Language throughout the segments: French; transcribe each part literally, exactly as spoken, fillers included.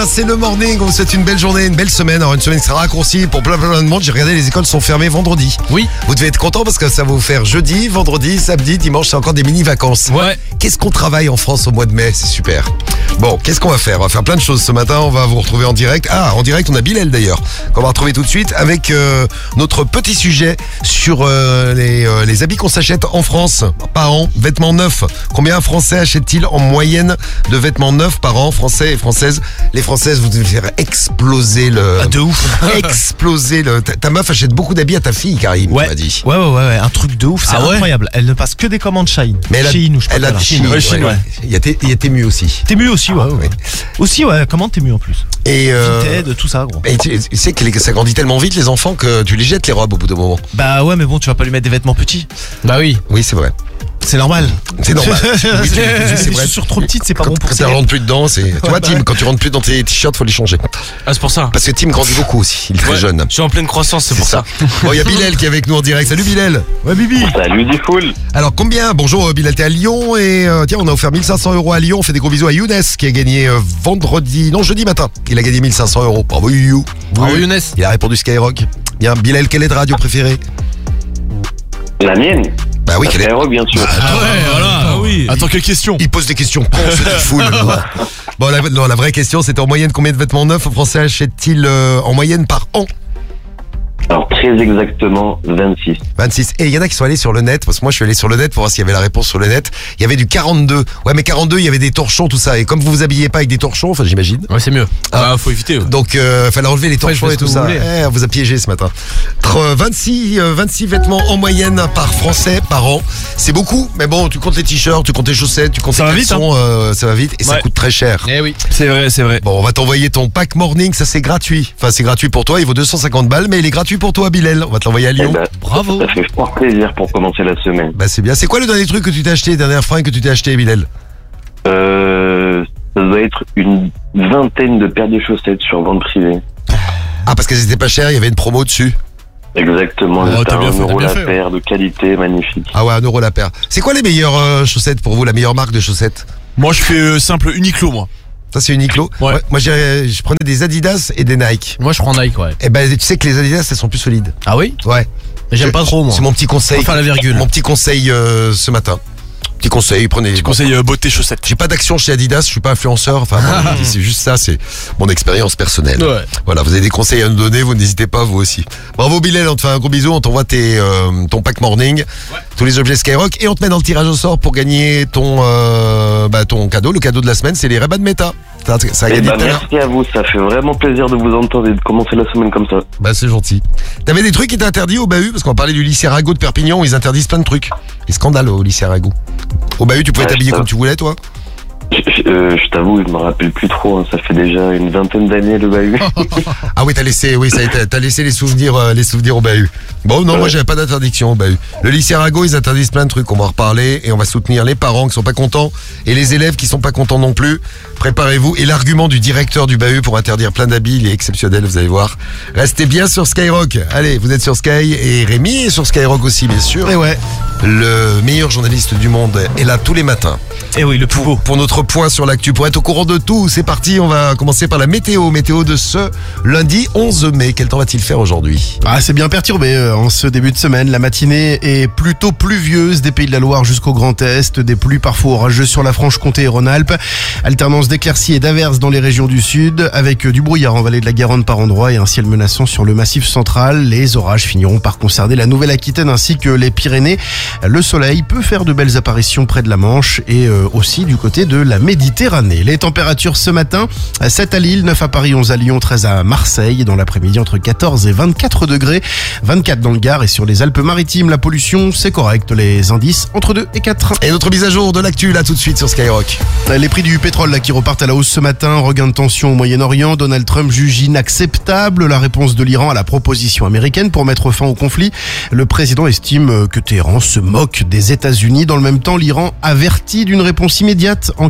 c'est le morning, on vous souhaite une belle journée, une belle semaine, alors une semaine qui sera raccourcie pour plein plein de monde. J'ai regardé, les écoles sont fermées vendredi. Oui. Vous devez être content parce que ça va vous faire jeudi, vendredi, samedi, dimanche, c'est encore des mini-vacances. Ouais. Qu'est-ce qu'on travaille en France au mois de mai? C'est super. Bon, qu'est-ce qu'on va faire? On va faire plein de choses ce matin, on va vous retrouver en direct. Ah, en direct, on a Bilal d'ailleurs, qu'on va retrouver tout de suite avec euh, notre petit sujet sur euh, les, euh, les habits qu'on s'achète en France par an, vêtements neufs. Combien un Français achète-t-il en moyenne de vêtements neufs par an, Français et Françaises? Les Françaises, vous devez faire exploser le... Ah, de ouf. exploser le... Ta, ta meuf achète beaucoup d'habits à ta fille, Karim, Ouais. tu m'as dit. Ouais, ouais, ouais, ouais, un truc de ouf, c'est Ah ouais incroyable. Elle ne passe que des commandes Shein. Mais elle a, Shein ou je sais pas elle a quoi, là. Shein, Ouais, ouais, Shein, ouais. ouais. Il y a Té- il y a Tému aussi. Tému aussi, ouais, ouais, oui. ouais. Aussi, ouais, comment Tému en plus? Et euh, Vinted, tout ça, gros. et tu, tu sais que les- ça grandit tellement vite les enfants que tu les jettes les robes au bout d'un moment. Bah ouais, mais bon, tu vas pas lui mettre des vêtements petits. Bah oui. Oui, c'est vrai. C'est normal. C'est normal. Oui, tu- c'est Les vrai. chaussures trop petites, c'est pas Quand, bon pour quand ses tu lèvres. rentres plus dedans, c'est. Tu vois, Tim, quand tu rentres plus dans tes t-shirts, faut les changer. Ah, c'est pour ça. Parce que Tim grandit beaucoup aussi. Il est très Ouais. jeune. Je suis en pleine croissance, c'est pour ça. Bon, il y a Bilal qui est avec nous en direct. Salut Bilal. Ouais, Bibi. Salut Diffoul. Alors combien? Bonjour euh, Bilal, t'es à Lyon et euh, tiens, on a offert mille cinq cents euros à Lyon. On fait des gros bisous à Younes qui a gagné euh, vendredi, non jeudi matin. Il a gagné mille cinq cents euros. Bravo You. Bravo Younes. Il a répondu Skyrock. Bien, Bilal, quelle est ta radio préférée? La mienne. Bah oui, quelle est? Skyrock, bien sûr. Ah ouais, voilà. Ah oui. Attends, quelle question? Il pose des questions cons, ce dit full. Bon, la, non, la vraie question, c'était en moyenne combien de vêtements neufs Français achètent-ils euh, en moyenne par an? Alors, très exactement, vingt-six. vingt-six. Et il y en a qui sont allés sur le net, parce que moi je suis allé sur le net pour voir s'il y avait la réponse sur le net. Il y avait du quarante-deux. Ouais, mais quarante-deux, il y avait des torchons, tout ça. Et comme vous vous habillez pas avec des torchons, enfin j'imagine. Ouais, c'est mieux. Ah, faut éviter. ouais. Donc, euh, fallait enlever les Ouais, je torchons fais et ce tout que ça. vous voulez. Eh, on vous a piégé ce matin. Tre- vingt-six, euh, vingt-six vêtements en moyenne par Français par an. C'est beaucoup, mais bon, tu comptes les t-shirts, tu comptes les chaussettes, tu comptes Ça les va vite, caleçons, euh, ça va vite et ça Ouais. coûte très cher. Eh oui. C'est vrai, c'est vrai. Bon, on va t'envoyer ton pack morning, ça c'est gratuit. Enfin, c'est gratuit pour toi, il vaut deux cent cinquante balles, mais il est gratuit pour toi, Bilal. On va te l'envoyer à Eh Lyon. ben, Bravo. ça fait fort plaisir pour commencer la semaine. Bah, c'est bien. C'est quoi le dernier truc que tu t'es acheté, dernière fringue que tu t'es acheté, Bilal? Euh, ça doit être une vingtaine de paires de chaussettes sur vente privée. Ah, parce qu'elles étaient pas chères, il y avait une promo dessus. Exactement, Oh, c'était t'as bien un fait, euro t'as bien la fait, ouais. paire, de qualité, magnifique. Ah ouais, un euro la paire. C'est quoi les meilleures euh, chaussettes pour vous, la meilleure marque de chaussettes? Moi, je fais euh, simple Uniqlo, moi. Ça, c'est Uniqlo. Ouais. Moi, j'irais- je prenais des Adidas et des Nike. Moi, je prends Nike, ouais. Eh ben, tu sais que les Adidas, elles sont plus solides. Ah oui? Ouais. Mais j'aime Je- pas trop, moi. C'est mon petit conseil. Faut faire la virgule. Mon petit conseil euh, ce matin. Petit conseil, prenez. Je conseille euh, beauté chaussettes. J'ai pas d'action chez Adidas, je suis pas influenceur. Enfin, moi, je dis, c'est juste ça, c'est mon expérience personnelle. Ouais. Voilà, vous avez des conseils à nous donner, vous n'hésitez pas, vous aussi. Bravo Bilal, on te fait un gros bisou, on t'envoie tes, euh, ton pack morning, tous les objets Skyrock, et on te met dans le tirage au sort pour gagner ton, euh, bah, ton cadeau. Le cadeau de la semaine, c'est les Ray-Ban Meta. Ça, ça a Eh gagné ben, tout à l'heure. merci à vous, ça fait vraiment plaisir de vous entendre et de commencer la semaine comme ça. Bah, c'est gentil. T'avais des trucs qui étaient interdits au Bahut, parce qu'on parlait du lycée Arago de Perpignan où ils interdisent plein de trucs. Les scandales au lycée Arago. Au Bahut, tu pouvais Ouais, t'habiller ça. comme tu voulais, toi? Je, je- euh, je t'avoue, je me rappelle plus trop, hein, ça fait déjà une vingtaine d'années le bahut. Ah oui, t'as laissé, oui, ça a été- t'as laissé les souvenirs, euh, les souvenirs au Bahut. Bon, non, moi Ouais. j'avais pas d'interdiction au Bahut. Le lycée Arago, ils interdisent plein de trucs. On va en reparler et on va soutenir les parents qui sont pas contents et les élèves qui sont pas contents non plus. Préparez-vous. Et l'argument du directeur du Bahut pour interdire plein d'habits, il est exceptionnel, vous allez voir. Restez bien sur Skyrock. Allez, vous êtes sur Sky et Rémi est sur Skyrock aussi, bien sûr. Et ouais. Le meilleur journaliste du monde est là tous les matins. Et oui, le plus beau. Pour notre point sur l'actu, pour être au courant de tout, c'est parti, on va commencer par la météo. Météo de ce lundi onze mai. Quel temps va-t-il faire aujourd'hui? Ah, c'est bien perturbé euh, en ce début de semaine. La matinée est plutôt pluvieuse des Pays de la Loire jusqu'au Grand Est. Des pluies parfois orageuses sur la Franche-Comté et Rhône-Alpes. Alternance d'éclaircies et d'averses dans les régions du sud, avec euh, du brouillard en vallée de la Garonne par endroits et un ciel menaçant sur le massif central. Les orages finiront par concerner la Nouvelle-Aquitaine ainsi que les Pyrénées. Le soleil peut faire de belles apparitions près de la Manche et euh, aussi du côté de la Méditerranée. Les températures ce matin, sept à Lille, neuf à Paris, onze à Lyon, treize à Marseille. Dans l'après-midi, entre quatorze et vingt-quatre degrés, vingt-quatre dans le Gard et sur les Alpes-Maritimes. La pollution, c'est correct. Les indices, entre deux et quatre. Et notre mise à jour de l'actu, là, tout de suite sur Skyrock. Les prix du pétrole là, qui repartent à la hausse ce matin. Regain de tension au Moyen-Orient. Donald Trump juge inacceptable la réponse de l'Iran à la proposition américaine pour mettre fin au conflit. Le président estime que Téhéran se moque des États-Unis. Dans le même temps, l'Iran avertit d'une réponse immédiate en cas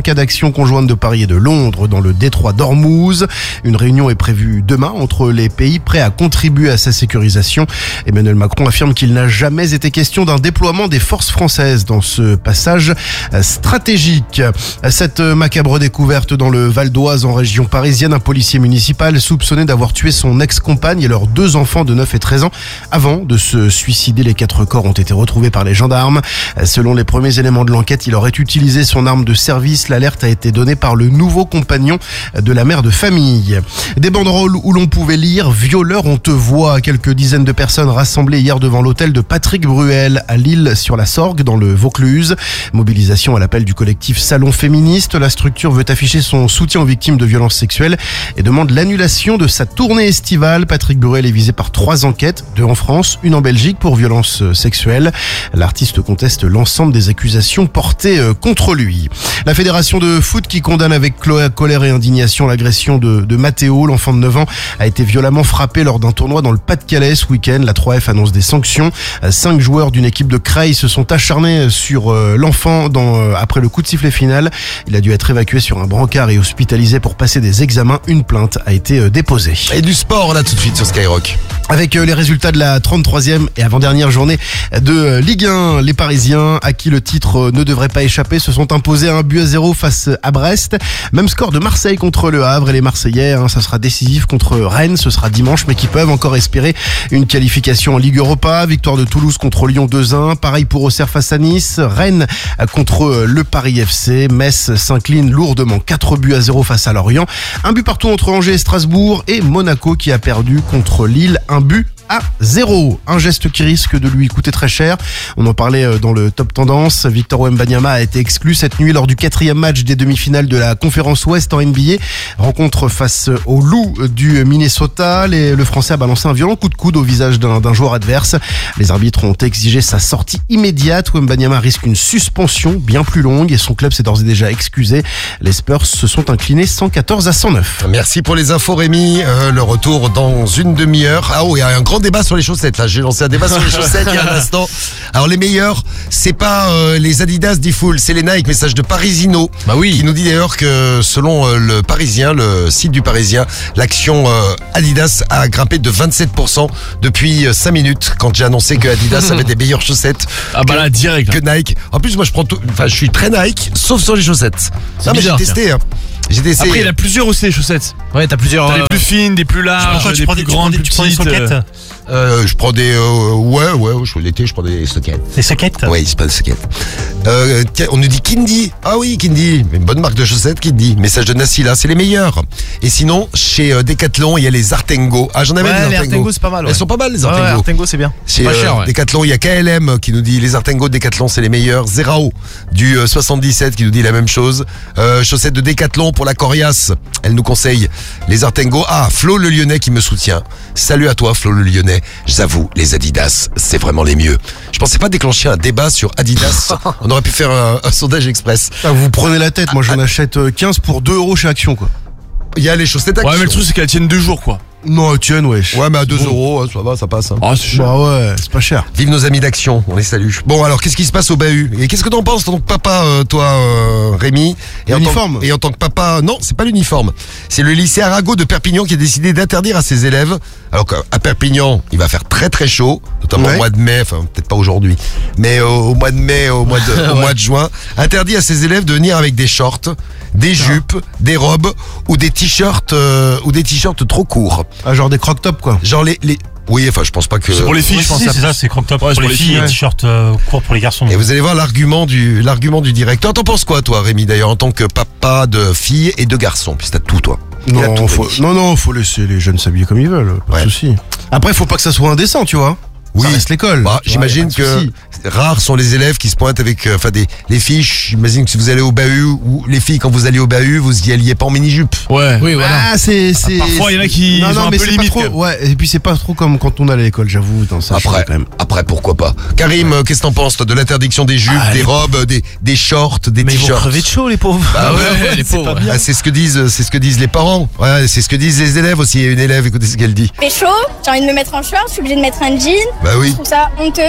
cas d'action conjointe de Paris et de Londres dans le détroit d'Ormuz. Une réunion est prévue demain entre les pays prêts à contribuer à sa sécurisation. Emmanuel Macron affirme qu'il n'a jamais été question d'un déploiement des forces françaises dans ce passage stratégique. Cette macabre découverte dans le Val d'Oise en région parisienne, un policier municipal soupçonné d'avoir tué son ex-compagne et leurs deux enfants de neuf et treize ans avant de se suicider. Les quatre corps ont été retrouvés par les gendarmes. Selon les premiers éléments de l'enquête, il aurait utilisé son arme de service. L'alerte a été donnée par le nouveau compagnon de la mère de famille. Des banderoles où l'on pouvait lire « Violeur, on te voit ». Quelques dizaines de personnes rassemblées hier devant l'hôtel de Patrick Bruel à Lille-sur-la-Sorgue dans le Vaucluse. Mobilisation à l'appel du collectif Salon Féministe. La structure veut afficher son soutien aux victimes de violences sexuelles et demande l'annulation de sa tournée estivale. Patrick Bruel est visé par trois enquêtes, deux en France, une en Belgique pour violences sexuelles. L'artiste conteste l'ensemble des accusations portées contre lui. La fédération de foot qui condamne avec colère et indignation l'agression de, de Matteo, l'enfant de neuf ans, a été violemment frappé lors d'un tournoi dans le Pas-de-Calais ce week-end. La trois F annonce des sanctions. Cinq joueurs d'une équipe de Creil se sont acharnés sur l'enfant dans, après le coup de sifflet final. Il a dû être évacué sur un brancard et hospitalisé pour passer des examens. Une plainte a été déposée. Et du sport là tout de suite sur Skyrock. Avec les résultats de la trente-troisième et avant-dernière journée de Ligue un, les Parisiens, à qui le titre ne devrait pas échapper, se sont imposés un but à zéro face à Brest. Même score de Marseille contre Le Havre et les Marseillais, hein, ça sera décisif contre Rennes, ce sera dimanche, mais qui peuvent encore espérer une qualification en Ligue Europa. Victoire de Toulouse contre Lyon deux à un, pareil pour Auxerre face à Nice, Rennes contre le Paris F C, Metz s'incline lourdement quatre buts à zéro face à Lorient. Un but partout entre Angers et Strasbourg et Monaco qui a perdu contre Lille, un but à zéro. Un geste qui risque de lui coûter très cher. On en parlait dans le Top Tendance. Victor Wembanyama a été exclu cette nuit lors du quatrième match des demi-finales de la conférence Ouest en N B A. Rencontre face aux Loups du Minnesota. Les, le Français a balancé un violent coup de coude au visage d'un, d'un joueur adverse. Les arbitres ont exigé sa sortie immédiate. Wembanyama risque une suspension bien plus longue et son club s'est d'ores et déjà excusé. Les Spurs se sont inclinés cent quatorze à cent neuf. Merci pour les infos Rémi. Euh, le retour dans une demi-heure. Ah oui, il y a un grand débat sur les chaussettes là, j'ai lancé un débat sur les chaussettes il y a un instant. Alors les meilleurs, c'est pas euh, les Adidas d'Ifoul, c'est les Nike. Message de Parisino, bah oui. qui nous dit d'ailleurs que selon euh, le Parisien, le site du Parisien, l'action euh, Adidas a grimpé de vingt-sept pour cent depuis euh, cinq minutes quand j'ai annoncé que Adidas avait des meilleures chaussettes ah bah que, là direct que Nike. En plus moi je prends tout, enfin je suis très Nike sauf sur les chaussettes. C'est non mais bizarre, j'ai testé hein. J'ai testé. Après, il y a plusieurs aussi, les chaussettes. Ouais, t'as plusieurs. T'as les plus fines, des plus larges, Pourquoi tu des prends plus des- tu grandes, prends des- plus tu prends des petites. soquettes euh, Euh, je prends des euh, ouais ouais je l'été je prends des sockets. Des soquettes Oui, c'est pas des sockets. Euh, tiens, on nous dit Kindy. Ah oui, Kindy, une bonne marque de chaussettes Kindy. Message de Nassila, c'est les meilleurs. Et sinon, chez euh, Decathlon, il y a les Artengo. Ah, j'en avais Ouais, des les Artengo. Artengo, c'est pas mal. Ouais. Elles sont pas mal les Ouais, Artengo. Artengo, c'est bien. Chez pas euh, cher, ouais. Decathlon, il y a K L M qui nous dit les Artengo de Decathlon, c'est les meilleurs. Zerao du euh, soixante-dix-sept qui nous dit la même chose. Euh, chaussettes de Decathlon pour la coriace. Elle nous conseille les Artengo. Ah, Flo le Lyonnais qui me soutient. Salut à toi Flo le Lyonnais. J'avoue, les Adidas, c'est vraiment les mieux. Je pensais pas déclencher un débat sur Adidas. On aurait pu faire un, un sondage express. Ah, vous prenez la tête, moi j'en achète quinze pour deux euros chez Action quoi. Il y a les chaussettes Action. Ouais, mais le truc, c'est qu'elles tiennent deux jours, quoi. Non, tiens, wesh. Ouais, mais à deux Bon. euros, hein, ça va, ça passe. Hein. Ah, c'est cher. Bah ouais, c'est pas cher. Vive nos amis d'Action, on les salue. Bon, alors, qu'est-ce qui se passe au bahut? Et qu'est-ce que t'en penses, en tant que papa, euh, toi, euh, Rémi? Et en tant- L'uniforme. Et en tant que papa, non, c'est pas l'uniforme. C'est le lycée Arago de Perpignan qui a décidé d'interdire à ses élèves. Alors qu'à Perpignan, il va faire très très chaud, notamment Ouais. au mois de mai, enfin peut-être pas aujourd'hui, mais au, au mois de mai, au mois de, au mois de juin, interdit à ses élèves de venir avec des shorts, des jupes, des robes ou des t-shirts euh, ou des t-shirts trop courts. Ah, genre des croc-top quoi. Genre les, les... Oui, enfin je pense pas que... C'est pour les filles, Oui, je pense. si, ça. c'est ça, c'est crop top Ouais, pour les filles, ouais. et t-shirt euh, court pour les garçons. Et vous allez voir l'argument du l'argument du directeur. T'en penses quoi, toi, Rémi, d'ailleurs, en tant que papa de filles et de garçons? Puis t'as tout, toi. Il a Non, tout, faut, Rémi. non, non, faut laisser les jeunes s'habiller comme ils veulent. Pas Ouais. de souci. Après, faut pas que ça soit indécent, tu vois. Oui. Ça reste l'école. Bah, Ouais, j'imagine y a pas de que souci. rares sont les élèves qui se pointent avec, euh, enfin des les filles. J'imagine que si vous allez au bahut ou les filles quand vous allez au bahut, vous y alliez pas en mini-jupe. Ouais. Oui, voilà. Ah, c'est, c'est. Parfois, il y en a qui non, sont non, un mais peu c'est limite, pas quand trop. même. Ouais, et puis c'est pas trop comme quand on allait à l'école, j'avoue. Dans ça, Après, quand même. après pourquoi pas. Karim, euh, qu'est-ce que t'en penses toi, de l'interdiction des jupes, Ah, des les- robes, des des shorts, des Mais ils vont t-shirts? crever de chaud, les pauvres. Bah ouais, les c'est pauvres. pas bien. Ah, c'est ce que disent, c'est ce que disent les parents. Ouais, c'est ce que disent les élèves aussi. Il y a une élève, écoutez ce qu'elle dit. fait chaud, j'ai envie de me mettre un short, je suis obligée de mettre un jean. Bah oui. Je trouve ça honteux.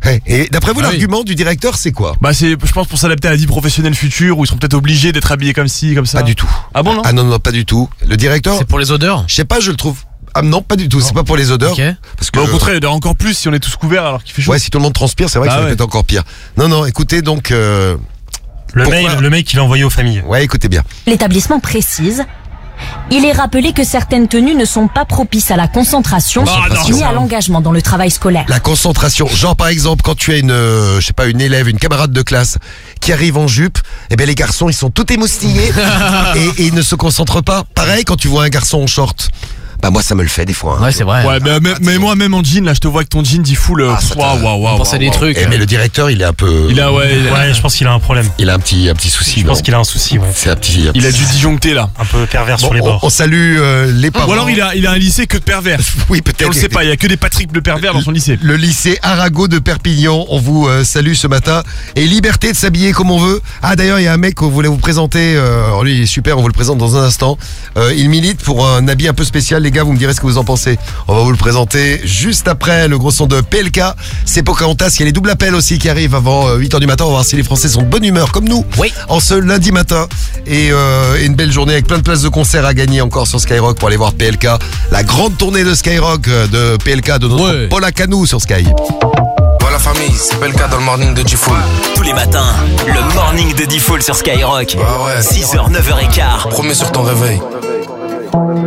Ouais. Et d'après vous, Ah oui. l'argument du directeur, c'est quoi? Bah c'est, je pense, pour s'adapter à la vie professionnelle future où ils seront peut-être obligés d'être habillés comme ci, comme ça. Pas du tout. Ah bon, non? Ah non, non, pas du tout. Le directeur, C'est pour les odeurs. je sais pas, je le trouve. Ah non, pas du tout. C'est pas pour les odeurs. Ok. Parce que Bah, au contraire, il y en a encore plus si on est tous couverts alors qu'il fait chaud. ouais, si tout le monde transpire, c'est vrai que Ah ça va ouais. être encore pire. Non, non, écoutez donc. Euh... Le Pourquoi mail, le mail qu'il a envoyé aux familles. Ouais, écoutez bien. L'établissement précise. Il est rappelé que certaines tenues ne sont pas propices à la concentration, Ah, non, ni ça. à l'engagement dans le travail scolaire. La concentration, genre par exemple quand tu as une, euh, je sais pas, une élève, une camarade de classe qui arrive en jupe, eh ben les garçons ils sont tout émoustillés et, et ils ne se concentrent pas. Pareil quand tu vois un garçon en short. Bah moi ça me le fait des fois. hein. Ouais, c'est vrai. Ouais, mais, mais, mais moi même en jean, là, je te vois avec ton jean dit full. Ah, ça te- Waouh, waouh, waouh. On pense à des waouh. trucs. Eh, mais le directeur il est un peu, Il a, ouais, il a, Ouais, je pense qu'il a un problème. il a un petit, un petit souci. Je non pense qu'il a un souci, ouais. C'est un petit. il a dû disjoncter là. Un peu pervers Bon, sur les on, bords. on salue euh, les parents. Ou alors il a, il a un lycée que de pervers. Oui Et peut-être. on le sait pas, il y a que des Patrick le pervers dans son lycée. Le lycée Arago de Perpignan, on vous euh, salue ce matin. Et liberté de s'habiller comme on veut. Ah d'ailleurs, il y a un mec qu'on voulait vous présenter. Euh, alors lui, il est super, on vous le présente dans un instant. Euh, il milite pour un habit un peu spécial. Les gars, vous me direz ce que vous en pensez. On va vous le présenter juste après le gros son de P L K. C'est Pocahontas. Il y a les doubles appels aussi qui arrivent avant euh, huit heures du matin. On va voir si les Français sont de bonne humeur comme nous. Oui. En ce lundi matin. Et, euh, et une belle journée avec plein de places de concert à gagner encore sur Skyrock pour aller voir P L K. La grande tournée de Skyrock euh, de P L K de notre Ouais. Paul Akanou sur Sky. Voilà famille, c'est P L K dans le morning de Diffoul. Tous les matins, le morning de Diffoul sur Skyrock. Bah ouais. six heures, neuf heures quinze. Promets sur ton réveil.